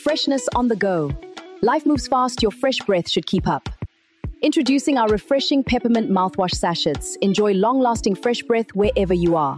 freshness on the go. Life moves fast, your fresh breath should keep up. Introducing our refreshing peppermint mouthwash sachets. Enjoy long-lasting fresh breath wherever you are.